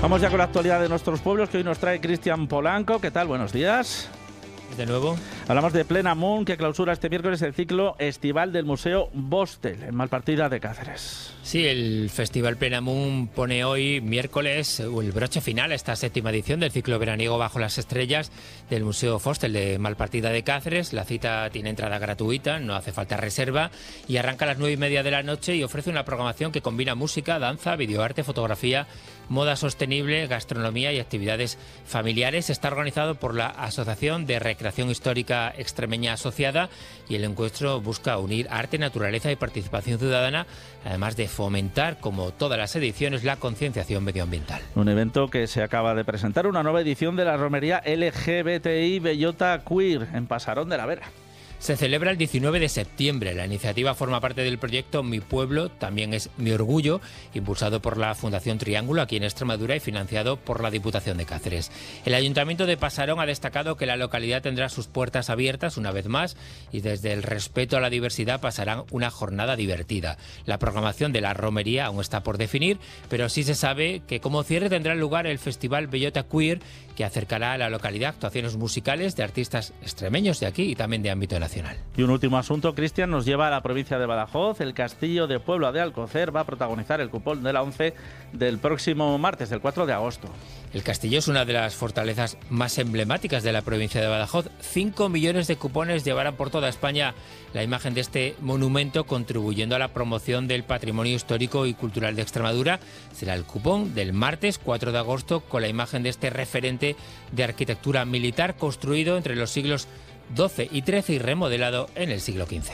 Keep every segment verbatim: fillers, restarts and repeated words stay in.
Vamos ya con la actualidad de nuestros pueblos, que hoy nos trae Cristian Polanco. ¿Qué tal? Buenos días. De nuevo. Hablamos de Plenamun, que clausura este miércoles el ciclo estival del Museo Bostel, en Malpartida de Cáceres. Sí, el Festival Plenamun pone hoy, miércoles, el broche final a esta séptima edición del ciclo veraniego Bajo las Estrellas del Museo Bostel de Malpartida de Cáceres. La cita tiene entrada gratuita, no hace falta reserva, y arranca a las nueve y media de la noche y ofrece una programación que combina música, danza, videoarte, fotografía, moda sostenible, gastronomía y actividades familiares. Está organizado por la Asociación de Recreación Histórica Extremeña Asociada, y el encuentro busca unir arte, naturaleza y participación ciudadana, además de fomentar, como todas las ediciones, la concienciación medioambiental. Un evento que se acaba de presentar, una nueva edición de la romería L G B T I Bellota Queer en Pasarón de la Vera. Se celebra el diecinueve de septiembre. La iniciativa forma parte del proyecto Mi Pueblo, también es mi orgullo, impulsado por la Fundación Triángulo aquí en Extremadura y financiado por la Diputación de Cáceres. El Ayuntamiento de Pasarón ha destacado que la localidad tendrá sus puertas abiertas una vez más y desde el respeto a la diversidad pasarán una jornada divertida. La programación de la romería aún está por definir, pero sí se sabe que como cierre tendrá lugar el Festival Bellota Queer, que acercará a la localidad actuaciones musicales de artistas extremeños de aquí y también de ámbito nacional. Y un último asunto, Cristian, nos lleva a la provincia de Badajoz. El Castillo de Puebla de Alcocer va a protagonizar el cupón de la ONCE del próximo martes, del cuatro de agosto. El castillo es una de las fortalezas más emblemáticas de la provincia de Badajoz. Cinco millones de cupones llevarán por toda España la imagen de este monumento, contribuyendo a la promoción del patrimonio histórico y cultural de Extremadura. Será el cupón del martes cuatro de agosto con la imagen de este referente de arquitectura militar construido entre los siglos doce y trece y remodelado en el siglo quince.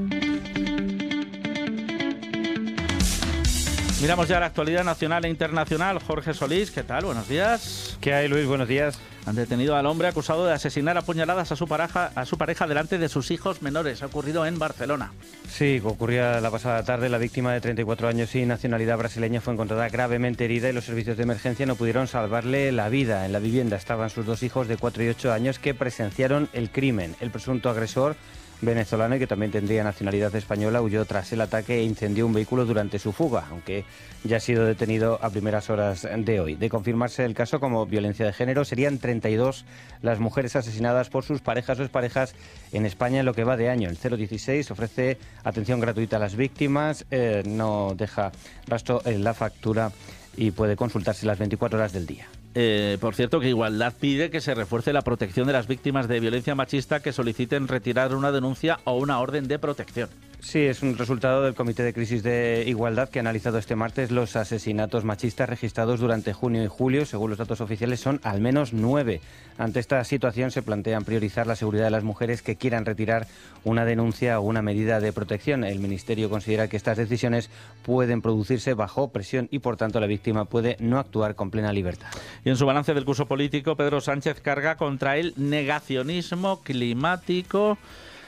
Miramos ya la actualidad nacional e internacional. Jorge Solís, ¿qué tal? Buenos días. ¿Qué hay, Luis? Buenos días. Han detenido al hombre acusado de asesinar a puñaladas a su pareja, a su pareja delante de sus hijos menores. Ha ocurrido en Barcelona. Sí, ocurría la pasada tarde. La víctima de treinta y cuatro años y nacionalidad brasileña fue encontrada gravemente herida y los servicios de emergencia no pudieron salvarle la vida. En la vivienda estaban sus dos hijos de cuatro y ocho años que presenciaron el crimen. El presunto agresor, venezolano y que también tendría nacionalidad española, huyó tras el ataque e incendió un vehículo durante su fuga, aunque ya ha sido detenido a primeras horas de hoy. De confirmarse el caso como violencia de género, serían treinta y dos las mujeres asesinadas por sus parejas o exparejas en España en lo que va de año. El cero dieciséis ofrece atención gratuita a las víctimas, eh, no deja rastro en la factura y puede consultarse las veinticuatro horas del día. Eh, por cierto, que Igualdad pide que se refuerce la protección de las víctimas de violencia machista que soliciten retirar una denuncia o una orden de protección. Sí, es un resultado del Comité de Crisis de Igualdad que ha analizado este martes los asesinatos machistas registrados durante junio y julio. Según los datos oficiales, son al menos nueve. Ante esta situación se plantean priorizar la seguridad de las mujeres que quieran retirar una denuncia o una medida de protección. El Ministerio considera que estas decisiones pueden producirse bajo presión y, por tanto, la víctima puede no actuar con plena libertad. Y en su balance del curso político, Pedro Sánchez carga contra el negacionismo climático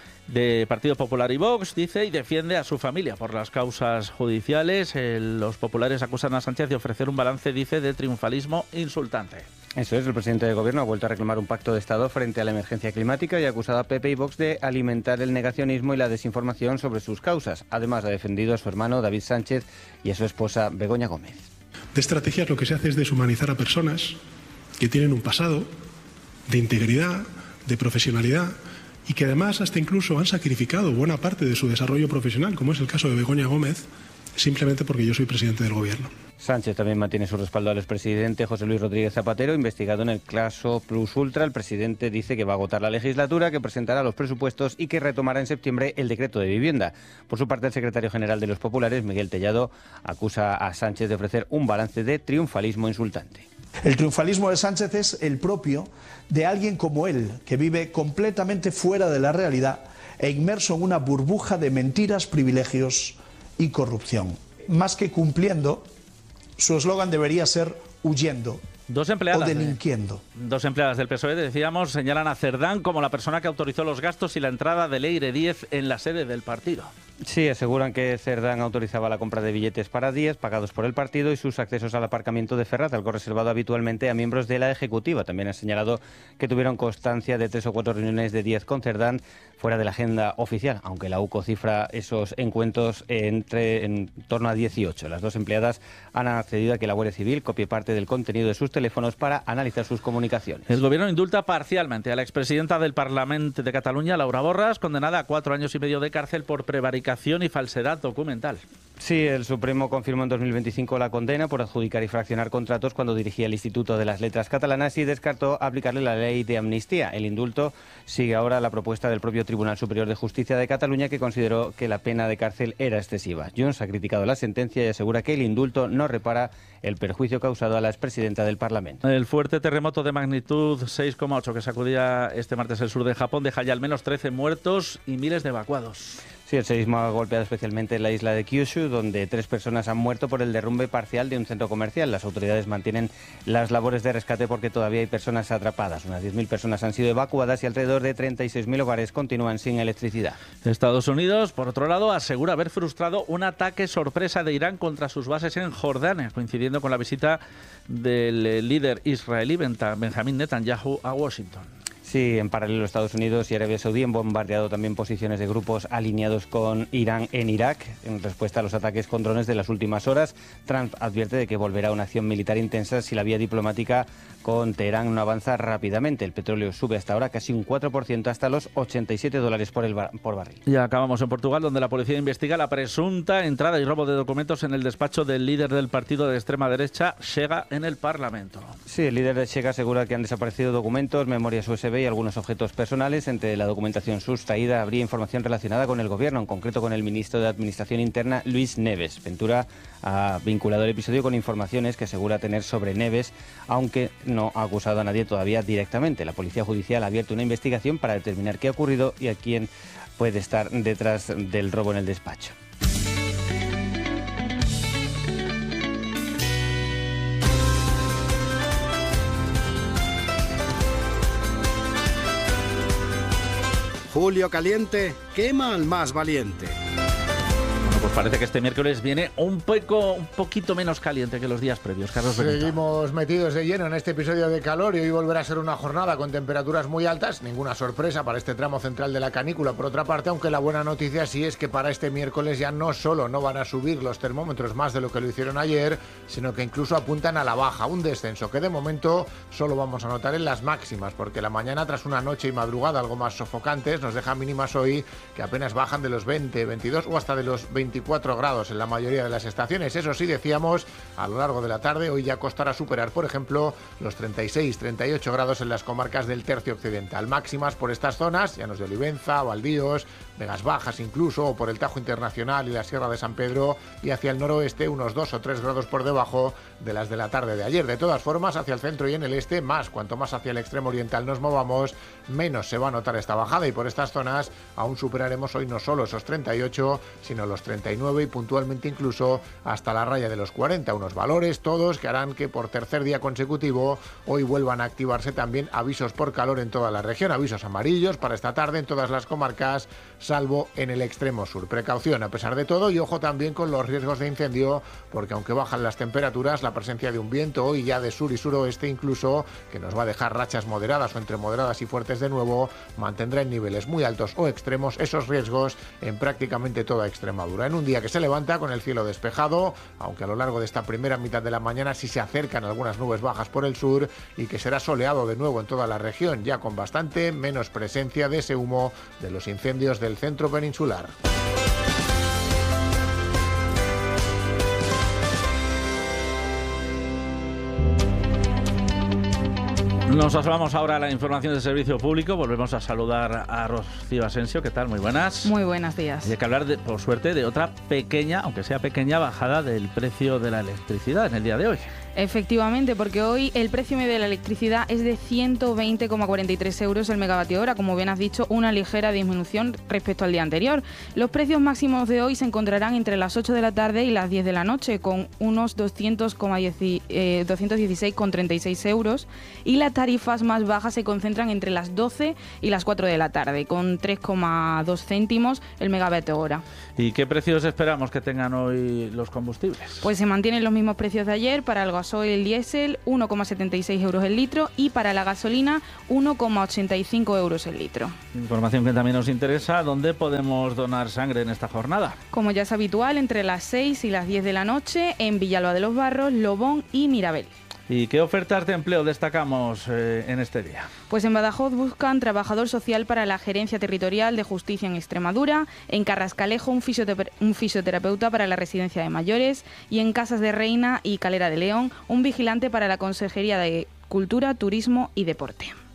de Partido Popular y Vox, dice, y defiende a su familia por las causas judiciales. El, los populares acusan a Sánchez de ofrecer un balance, dice, de triunfalismo insultante. Eso es, el presidente del Gobierno ha vuelto a reclamar un pacto de Estado frente a la emergencia climática y ha acusado a P P y Vox de alimentar el negacionismo y la desinformación sobre sus causas. Además, ha defendido a su hermano David Sánchez y a su esposa Begoña Gómez. De estrategias lo que se hace es deshumanizar a personas que tienen un pasado de integridad, de profesionalidad, y que además hasta incluso han sacrificado buena parte de su desarrollo profesional, como es el caso de Begoña Gómez, simplemente porque yo soy presidente del Gobierno. Sánchez también mantiene su respaldo al expresidente José Luis Rodríguez Zapatero, investigado en el caso Plus Ultra. El presidente dice que va a agotar la legislatura, que presentará los presupuestos y que retomará en septiembre el decreto de vivienda. Por su parte, el secretario general de los populares, Miguel Tellado, acusa a Sánchez de ofrecer un balance de triunfalismo insultante. El triunfalismo de Sánchez es el propio de alguien como él, que vive completamente fuera de la realidad e inmerso en una burbuja de mentiras, privilegios y corrupción. Más que cumpliendo, su eslogan debería ser huyendo. Dos empleadas, o delinquiendo. De, dos empleadas del P S O E, decíamos, señalan a Cerdán como la persona que autorizó los gastos y la entrada de Leire Díez en la sede del partido. Sí, aseguran que Cerdán autorizaba la compra de billetes para días pagados por el partido y sus accesos al aparcamiento de Ferraz, algo reservado habitualmente a miembros de la Ejecutiva. También ha señalado que tuvieron constancia de tres o cuatro reuniones de diez con Cerdán fuera de la agenda oficial, aunque la U C O cifra esos encuentros entre en torno a dieciocho. Las dos empleadas han accedido a que la Guardia Civil copie parte del contenido de sus teléfonos para analizar sus comunicaciones. El Gobierno indulta parcialmente a la expresidenta del Parlamento de Cataluña, Laura Borras, condenada a cuatro años y medio de cárcel por prevaricación y falsedad documental. Sí, el Supremo confirmó en dos mil veinticinco la condena por adjudicar y fraccionar contratos cuando dirigía el Instituto de las Letras Catalanas y descartó aplicarle la ley de amnistía. El indulto sigue ahora la propuesta del propio Tribunal Superior de Justicia de Cataluña, que consideró que la pena de cárcel era excesiva. Junts ha criticado la sentencia y asegura que el indulto no repara el perjuicio causado a la expresidenta del Parlamento. El fuerte terremoto de magnitud seis coma ocho que sacudía este martes el sur de Japón deja ya al menos trece muertos y miles de evacuados. Sí, el seísmo ha golpeado especialmente la isla de Kyushu, donde tres personas han muerto por el derrumbe parcial de un centro comercial. Las autoridades mantienen las labores de rescate porque todavía hay personas atrapadas. Unas diez mil personas han sido evacuadas y alrededor de treinta y seis mil hogares continúan sin electricidad. Estados Unidos, por otro lado, asegura haber frustrado un ataque sorpresa de Irán contra sus bases en Jordania, coincidiendo con la visita del líder israelí Benjamín Netanyahu a Washington. Sí, en paralelo Estados Unidos y Arabia Saudí han bombardeado también posiciones de grupos alineados con Irán en Irak. En respuesta a los ataques con drones de las últimas horas, Trump advierte de que volverá a una acción militar intensa si la vía diplomática con Teherán no avanza rápidamente. El petróleo sube hasta ahora casi un cuatro por ciento hasta los ochenta y siete dólares por, el bar por barril. Y acabamos en Portugal, donde la policía investiga la presunta entrada y robo de documentos en el despacho del líder del partido de extrema derecha, Chega, en el Parlamento. Sí, el líder de Chega asegura que han desaparecido documentos, memorias U S B y algunos objetos personales. Entre la documentación sustraída habría información relacionada con el gobierno, en concreto con el ministro de Administración Interna, Luis Neves. Ventura ha vinculado el episodio con informaciones que asegura tener sobre Neves, aunque no ha acusado a nadie todavía directamente. La Policía Judicial ha abierto una investigación para determinar qué ha ocurrido y a quién puede estar detrás del robo en el despacho. Julio caliente quema al más valiente. Bueno, pues parece que este miércoles viene un poco, un poquito menos caliente que los días previos. Carlos Benito. Seguimos metidos de lleno en este episodio de calor y hoy volverá a ser una jornada con temperaturas muy altas. Ninguna sorpresa para este tramo central de la canícula. Por otra parte, aunque la buena noticia sí es que para este miércoles ya no solo no van a subir los termómetros más de lo que lo hicieron ayer, sino que incluso apuntan a la baja, un descenso que de momento solo vamos a notar en las máximas, porque la mañana, tras una noche y madrugada algo más sofocantes, nos deja mínimas hoy que apenas bajan de los veinte, veintidós o hasta de los veinticuatro grados en la mayoría de las estaciones. Eso sí, decíamos, a lo largo de la tarde hoy ya costará superar, por ejemplo, los treinta y seis, treinta y ocho grados en las comarcas del tercio occidental. Máximas por estas zonas, llanos de Olivenza, Baldíos, Vegas Bajas incluso, o por el Tajo Internacional y la Sierra de San Pedro, y hacia el noroeste unos dos o tres grados por debajo de las de la tarde de ayer. De todas formas, hacia el centro y en el este, más, cuanto más hacia el extremo oriental nos movamos, menos se va a notar esta bajada, y por estas zonas aún superaremos hoy no solo esos treinta y ocho, sino los treinta y nueve y puntualmente incluso hasta la raya de los cuarenta, unos valores todos que harán que por tercer día consecutivo hoy vuelvan a activarse también avisos por calor en toda la región, avisos amarillos para esta tarde en todas las comarcas, salvo en el extremo sur. Precaución a pesar de todo, y ojo también con los riesgos de incendio, porque aunque bajan las temperaturas, la presencia de un viento hoy ya de sur y suroeste incluso, que nos va a dejar rachas moderadas o entre moderadas y fuertes de nuevo, mantendrá en niveles muy altos o extremos esos riesgos en prácticamente toda Extremadura. En un día que se levanta con el cielo despejado, aunque a lo largo de esta primera mitad de la mañana sí se acercan algunas nubes bajas por el sur, y que será soleado de nuevo en toda la región, ya con bastante menos presencia de ese humo de los incendios del centro peninsular. Nos asomamos ahora a la información del servicio público. Volvemos a saludar a Rocío Asensio. ¿Qué tal? Muy buenas. Muy buenos días. Y hay que hablar, de, por suerte, de otra pequeña, aunque sea pequeña, bajada del precio de la electricidad en el día de hoy. Efectivamente, porque hoy el precio medio de la electricidad es de ciento veinte coma cuarenta y tres euros el megavatio hora, como bien has dicho, una ligera disminución respecto al día anterior. Los precios máximos de hoy se encontrarán entre las ocho de la tarde y las diez de la noche, con unos doscientos dieciséis coma treinta y seis euros, y la tarifas más bajas se concentran entre las doce y las cuatro de la tarde, con tres coma dos céntimos el megavatio hora. ¿Y qué precios esperamos que tengan hoy los combustibles? Pues se mantienen los mismos precios de ayer. Para el gasoil y el diésel, uno coma setenta y seis euros el litro, y para la gasolina, uno coma ochenta y cinco euros el litro. Información que también nos interesa: ¿dónde podemos donar sangre en esta jornada? Como ya es habitual, entre las seis y las diez de la noche, en Villalba de los Barros, Lobón y Mirabel. ¿Y qué ofertas de empleo destacamos eh, en este día? Pues en Badajoz buscan trabajador social para la Gerencia Territorial de Justicia en Extremadura, en Carrascalejo un, fisiotera- un fisioterapeuta para la Residencia de Mayores, y en Casas de Reina y Calera de León un vigilante para la Consejería de Cultura, Turismo y Deporte.